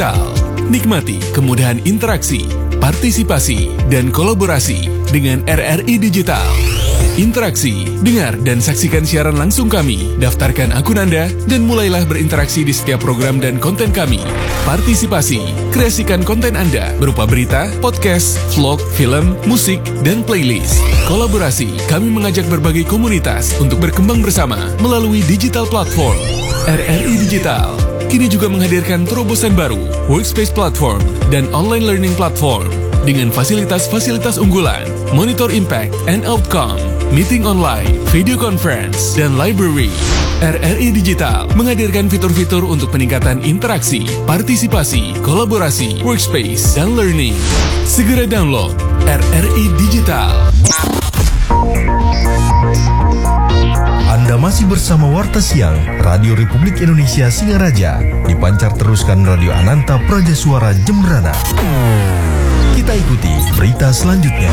Digital. Nikmati kemudahan interaksi, partisipasi, dan kolaborasi dengan RRI Digital. Interaksi, dengar dan saksikan siaran langsung kami, daftarkan akun Anda, dan mulailah berinteraksi di setiap program dan konten kami. Partisipasi, kreasikan konten Anda berupa berita, podcast, vlog, film, musik, dan playlist. Kolaborasi, kami mengajak berbagai komunitas untuk berkembang bersama melalui digital platform. RRI Digital kini juga menghadirkan terobosan baru, workspace platform, dan online learning platform dengan fasilitas-fasilitas unggulan, monitor impact and outcome, meeting online, video conference, dan library. RRI Digital menghadirkan fitur-fitur untuk peningkatan interaksi, partisipasi, kolaborasi, workspace, dan learning. Segera download RRI Digital. Anda masih bersama Warta Siang Radio Republik Indonesia Singaraja, dipancar teruskan Radio Ananta Praja Suara Jembrana. Kita ikuti berita selanjutnya.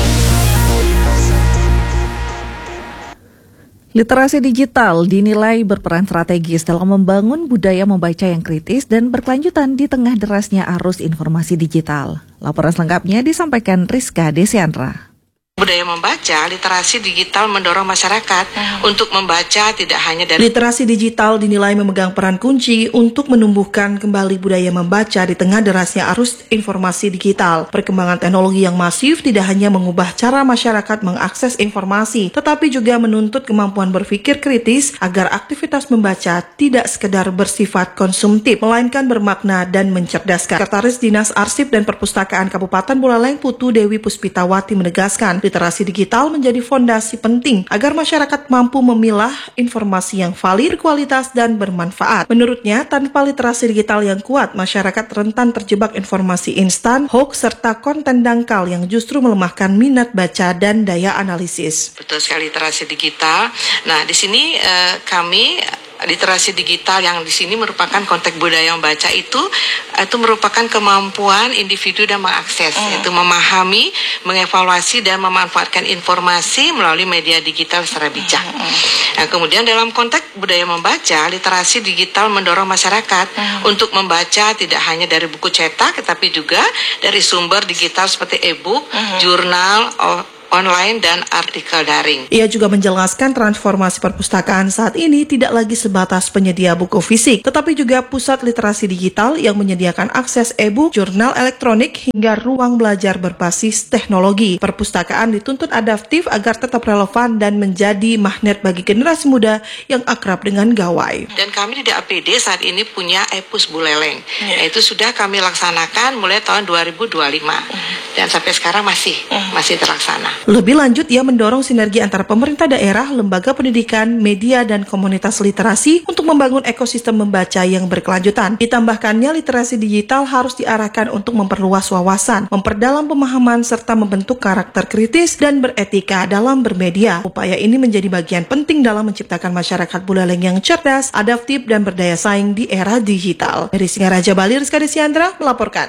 Literasi digital dinilai berperan strategis dalam membangun budaya membaca yang kritis dan berkelanjutan di tengah derasnya arus informasi digital. Laporan selengkapnya disampaikan Rizka Desiandra. Budaya membaca, literasi digital mendorong masyarakat untuk membaca tidak hanya dari... Literasi digital dinilai memegang peran kunci untuk menumbuhkan kembali budaya membaca di tengah derasnya arus informasi digital. Perkembangan teknologi yang masif tidak hanya mengubah cara masyarakat mengakses informasi, tetapi juga menuntut kemampuan berpikir kritis agar aktivitas membaca tidak sekedar bersifat konsumtif, melainkan bermakna dan mencerdaskan. Sekretaris Dinas Arsip dan Perpustakaan Kabupaten Buleleng Putu Dewi Puspitawati menegaskan, literasi digital menjadi fondasi penting agar masyarakat mampu memilah informasi yang valid, berkualitas, dan bermanfaat. Menurutnya, tanpa literasi digital yang kuat, masyarakat rentan terjebak informasi instan, hoax, serta konten dangkal yang justru melemahkan minat baca dan daya analisis. Betul sekali, literasi digital. Nah, di sini kami literasi digital yang di sini merupakan konteks budaya membaca itu merupakan kemampuan individu dan mengakses, itu memahami, mengevaluasi dan memanfaatkan informasi melalui media digital secara bijak. Nah, kemudian dalam konteks budaya membaca, literasi digital mendorong masyarakat untuk membaca tidak hanya dari buku cetak, tetapi juga dari sumber digital seperti e-book, jurnal, online, dan artikel daring. Ia juga menjelaskan transformasi perpustakaan saat ini tidak lagi sebatas penyedia buku fisik, tetapi juga pusat literasi digital yang menyediakan akses e-book, jurnal elektronik, hingga ruang belajar berbasis teknologi. Perpustakaan dituntut adaptif agar tetap relevan dan menjadi magnet bagi generasi muda yang akrab dengan gawai. Dan kami di DAPD saat ini punya e-pus Buleleng. Nah, itu sudah kami laksanakan mulai tahun 2025 dan sampai sekarang masih terlaksana. Lebih lanjut, ia mendorong sinergi antara pemerintah daerah, lembaga pendidikan, media, dan komunitas literasi untuk membangun ekosistem membaca yang berkelanjutan. Ditambahkannya, literasi digital harus diarahkan untuk memperluas wawasan, memperdalam pemahaman, serta membentuk karakter kritis dan beretika dalam bermedia. Upaya ini menjadi bagian penting dalam menciptakan masyarakat Buleleng yang cerdas, adaptif, dan berdaya saing di era digital. Dari Singaraja, Bali, Rizka Desiandra melaporkan.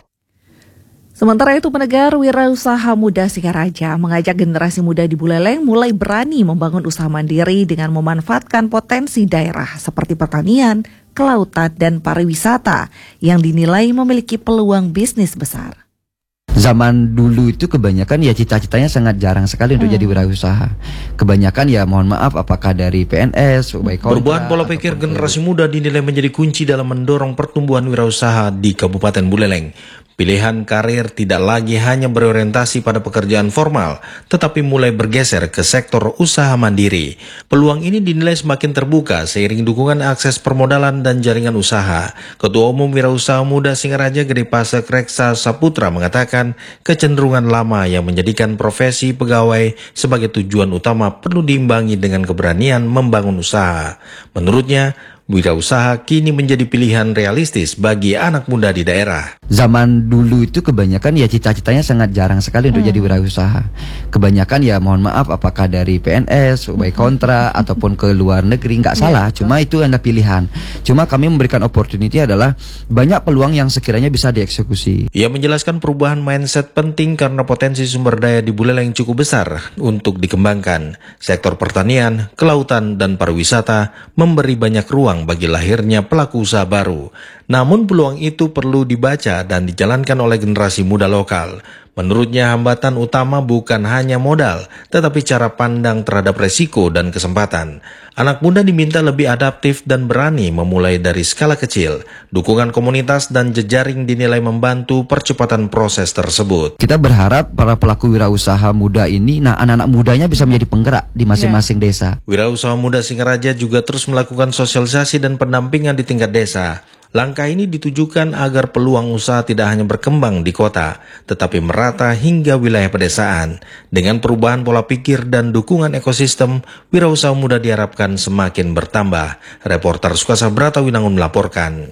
Sementara itu, Penegar Wirausaha Muda Singaraja mengajak generasi muda di Buleleng mulai berani membangun usaha mandiri dengan memanfaatkan potensi daerah seperti pertanian, kelautan, dan pariwisata yang dinilai memiliki peluang bisnis besar. Zaman dulu itu kebanyakan ya cita-citanya sangat jarang sekali untuk jadi wirausaha. Kebanyakan ya mohon maaf apakah dari PNS, baik kontrak. Perubahan pola pikir generasi muda dinilai menjadi kunci dalam mendorong pertumbuhan wirausaha di Kabupaten Buleleng. Pilihan karir tidak lagi hanya berorientasi pada pekerjaan formal, tetapi mulai bergeser ke sektor usaha mandiri. Peluang ini dinilai semakin terbuka seiring dukungan akses permodalan dan jaringan usaha. Ketua Umum Wirausaha Muda Singaraja Gede Pasek Reksa Saputra mengatakan kecenderungan lama yang menjadikan profesi pegawai sebagai tujuan utama perlu diimbangi dengan keberanian membangun usaha. Menurutnya, wirausaha kini menjadi pilihan realistis bagi anak muda di daerah. Zaman dulu itu kebanyakan ya cita-citanya sangat jarang sekali untuk jadi wirausaha. Kebanyakan ya mohon maaf apakah dari PNS, baik kontrak ataupun ke luar negeri, nggak salah, cuma itu adalah pilihan. Cuma kami memberikan opportunity adalah banyak peluang yang sekiranya bisa dieksekusi. Ia menjelaskan perubahan mindset penting karena potensi sumber daya di Buleleng cukup besar untuk dikembangkan. Sektor pertanian, kelautan, dan pariwisata memberi banyak ruang peluang bagi lahirnya pelaku usaha baru. Namun peluang itu perlu dibaca dan dijalankan oleh generasi muda lokal. Menurutnya hambatan utama bukan hanya modal, tetapi cara pandang terhadap resiko dan kesempatan. Anak muda diminta lebih adaptif dan berani memulai dari skala kecil. Dukungan komunitas dan jejaring dinilai membantu percepatan proses tersebut. Kita berharap para pelaku wirausaha muda ini, anak-anak mudanya bisa menjadi penggerak di masing-masing desa. Wirausaha Muda Singaraja juga terus melakukan sosialisasi dan pendampingan di tingkat desa. Langkah ini ditujukan agar peluang usaha tidak hanya berkembang di kota, tetapi merata hingga wilayah pedesaan. Dengan perubahan pola pikir dan dukungan ekosistem, wirausaha muda diharapkan semakin bertambah. Reporter Sukasa Bratawinangun melaporkan.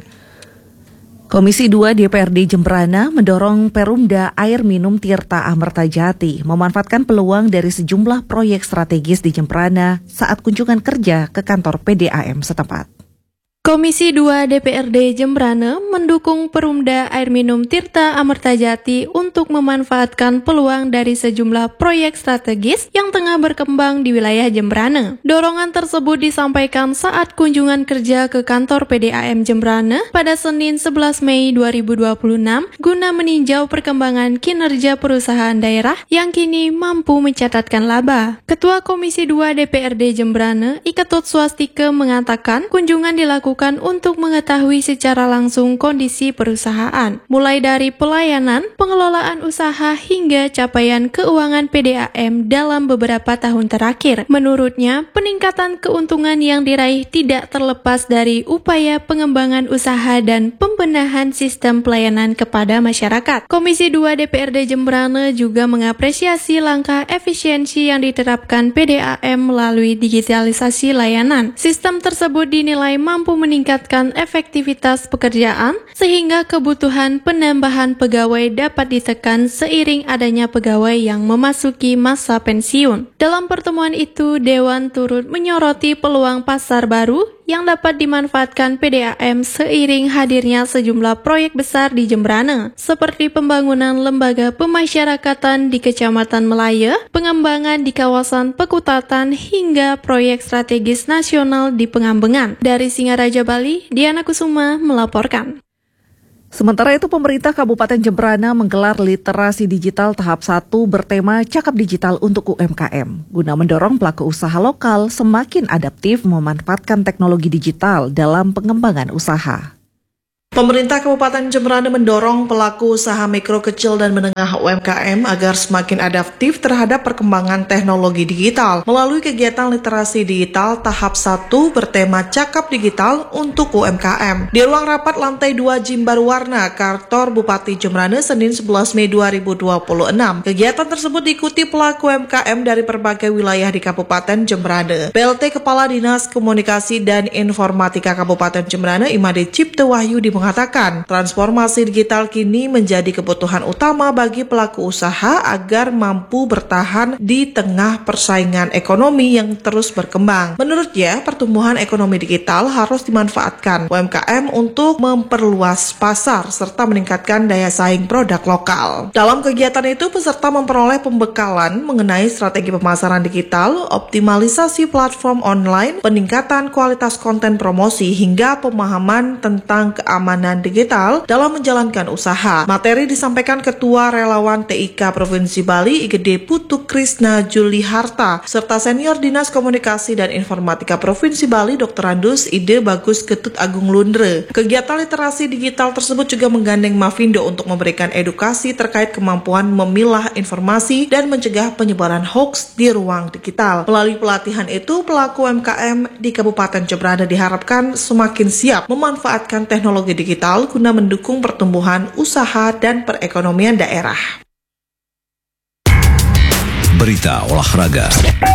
Komisi 2 DPRD Jembrana mendorong Perumda Air Minum Tirta Amertajati memanfaatkan peluang dari sejumlah proyek strategis di Jembrana saat kunjungan kerja ke kantor PDAM setempat. Komisi 2 DPRD Jembrana mendukung Perumda Air Minum Tirta Amertajati untuk memanfaatkan peluang dari sejumlah proyek strategis yang tengah berkembang di wilayah Jembrana. Dorongan tersebut disampaikan saat kunjungan kerja ke kantor PDAM Jembrana pada Senin 11 Mei 2026 guna meninjau perkembangan kinerja perusahaan daerah yang kini mampu mencatatkan laba. Ketua Komisi 2 DPRD Jembrana, Iketut Swastika mengatakan kunjungan dilakukan untuk mengetahui secara langsung kondisi perusahaan, mulai dari pelayanan, pengelolaan usaha hingga capaian keuangan PDAM dalam beberapa tahun terakhir. Menurutnya, peningkatan keuntungan yang diraih tidak terlepas dari upaya pengembangan usaha dan pembenahan sistem pelayanan kepada masyarakat. Komisi 2 DPRD Jembrana juga mengapresiasi langkah efisiensi yang diterapkan PDAM melalui digitalisasi layanan. Sistem tersebut dinilai mampu meningkatkan efektivitas pekerjaan sehingga kebutuhan penambahan pegawai dapat ditekan seiring adanya pegawai yang memasuki masa pensiun. Dalam pertemuan itu, Dewan turut menyoroti peluang pasar baru yang dapat dimanfaatkan PDAM seiring hadirnya sejumlah proyek besar di Jembrana, seperti pembangunan lembaga pemasyarakatan di Kecamatan Melaya, pengembangan di kawasan Pekutatan, hingga proyek strategis nasional di Pengambengan. Dari Singaraja, Bali, Diana Kusuma melaporkan. Sementara itu, pemerintah Kabupaten Jembrana menggelar literasi digital tahap 1 bertema Cakap Digital untuk UMKM, guna mendorong pelaku usaha lokal semakin adaptif memanfaatkan teknologi digital dalam pengembangan usaha. Pemerintah Kabupaten Jembrana mendorong pelaku usaha mikro, kecil, dan menengah UMKM agar semakin adaptif terhadap perkembangan teknologi digital melalui kegiatan literasi digital tahap 1 bertema Cakap Digital untuk UMKM. Di ruang rapat lantai 2 Jimbar Warna, Kantor Bupati Jembrana, Senin 11 Mei 2026. Kegiatan tersebut diikuti pelaku UMKM dari berbagai wilayah di Kabupaten Jembrana. PLT Kepala Dinas Komunikasi dan Informatika Kabupaten Jembrana, Imade Cipta Wahyu mengatakan, transformasi digital kini menjadi kebutuhan utama bagi pelaku usaha agar mampu bertahan di tengah persaingan ekonomi yang terus berkembang. Menurutnya, pertumbuhan ekonomi digital harus dimanfaatkan UMKM untuk memperluas pasar serta meningkatkan daya saing produk lokal. Dalam kegiatan itu, peserta memperoleh pembekalan mengenai strategi pemasaran digital, optimalisasi platform online, peningkatan kualitas konten promosi, hingga pemahaman tentang keamanan digital dalam menjalankan usaha. Materi disampaikan Ketua Relawan TIK Provinsi Bali IGD Putu Krisna Juli Harta serta Senior Dinas Komunikasi dan Informatika Provinsi Bali Dr. Andus Ide Bagus Ketut Agung Lundre. Kegiatan literasi digital tersebut juga menggandeng Mavindo untuk memberikan edukasi terkait kemampuan memilah informasi dan mencegah penyebaran hoaks di ruang digital. Melalui pelatihan itu, pelaku UMKM di Kabupaten Jembrana diharapkan semakin siap memanfaatkan teknologi digital guna mendukung pertumbuhan usaha dan perekonomian daerah. Berita olahraga.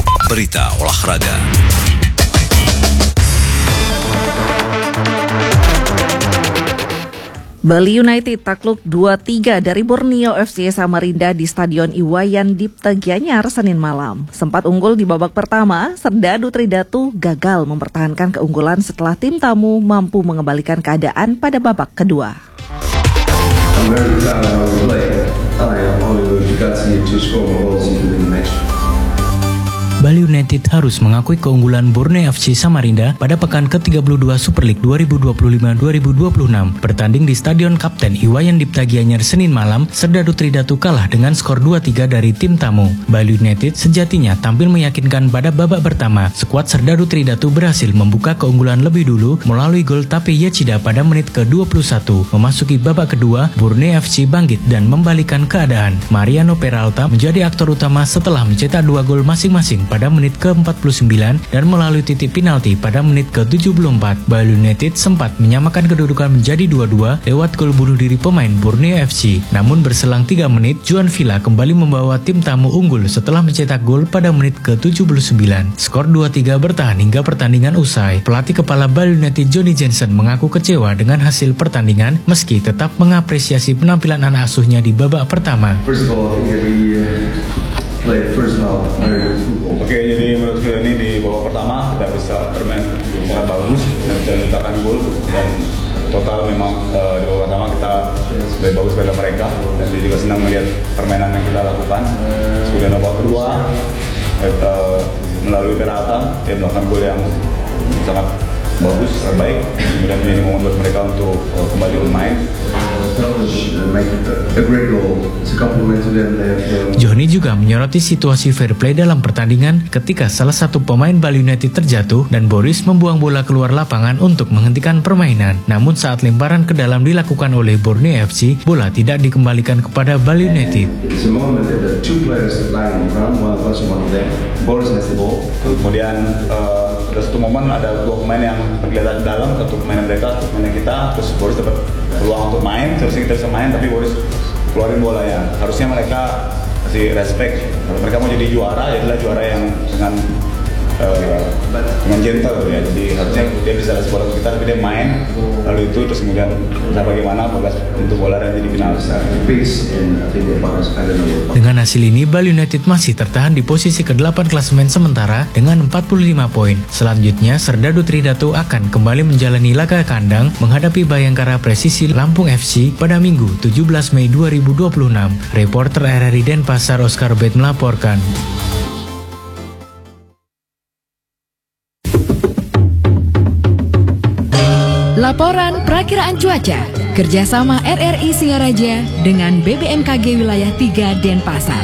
Bali United takluk 2-3 dari Borneo FC Samarinda di Stadion Iwayan Dipta Gianyar Senin malam. Sempat unggul di babak pertama, Serdadu Tridatu gagal mempertahankan keunggulan setelah tim tamu mampu mengembalikan keadaan pada babak kedua. I'm very proud of how we played. I only got to get 2 score goals into the match. Bali United harus mengakui keunggulan Borneo FC Samarinda pada pekan ke-32 Super League 2025-2026. Bertanding di Stadion Kapten Iwayan Dipta Gianyar Senin malam, Serdadu Tridatu kalah dengan skor 2-3 dari tim tamu. Bali United sejatinya tampil meyakinkan pada babak pertama. Skuad Serdadu Tridatu berhasil membuka keunggulan lebih dulu melalui gol Tape Yachida pada menit ke-21. Memasuki babak kedua, Borneo FC bangkit dan membalikan keadaan. Mariano Peralta menjadi aktor utama setelah mencetak 2 gol masing-masing pada menit ke-49 dan melalui titik penalti pada menit ke-74. Bali United sempat menyamakan kedudukan menjadi 2-2 lewat gol bunuh diri pemain Borneo FC. Namun berselang 3 menit, Juan Villa kembali membawa tim tamu unggul setelah mencetak gol pada menit ke-79. Skor 2-3 bertahan hingga pertandingan usai. Pelatih kepala Bali United Johnny Jensen mengaku kecewa dengan hasil pertandingan meski tetap mengapresiasi penampilan anak asuhnya di babak pertama. Oke, jadi menurut kita ini di babak pertama kita bisa bermain sangat bagus dan bisa menciptakan gol, dan total memang di babak pertama kita lebih bagus pada mereka, dan dia juga senang melihat permainan yang kita lakukan. Kemudian babak kedua melalui Peralta dia melakukan gol yang sangat bagus, terbaik, kemudian menjadi momen buat mereka untuk kembali bermain. Johnny juga menyoroti situasi fair play dalam pertandingan ketika salah satu pemain Bali United terjatuh dan Boris membuang bola keluar lapangan untuk menghentikan permainan. Namun saat lemparan ke dalam dilakukan oleh Borneo FC, bola tidak dikembalikan kepada Bali United. Kemudian ada satu momen ada 2 pemain yang tergeletak di dalam, satu pemain mereka, satu pemain kita, terus Boris dapat peluang untuk main, seharusnya kita bisa main, tapi Boris keluarin bola ya. Harusnya mereka kasih respect, kalau mereka mau jadi juara, jadilah juara yang dengan gentle ya. Jadi harusnya dia bisa kasih bola ke kita, tapi dia main, lalu itu terus kemudian bisa bagaimana untuk bola dan jadi final. Dengan hasil ini, Bali United masih tertahan di posisi ke-8 klasemen sementara dengan 45 poin. Selanjutnya, Serdadu Tridatu akan kembali menjalani laga kandang menghadapi Bayangkara Presisi Lampung FC pada Minggu 17 Mei 2026. Reporter RRI Denpasar Oscar Bet melaporkan. Laporan Perakiraan Cuaca kerjasama RRI Singaraja dengan BBMKG Wilayah 3 Denpasar.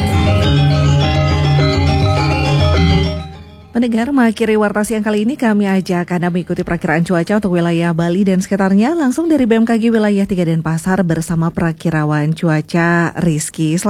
Pendengar, mengakhiri warta siang kali ini kami ajak Anda mengikuti perakiraan cuaca untuk wilayah Bali dan sekitarnya langsung dari BMKG Wilayah 3 Denpasar bersama perakirawan cuaca Rizky.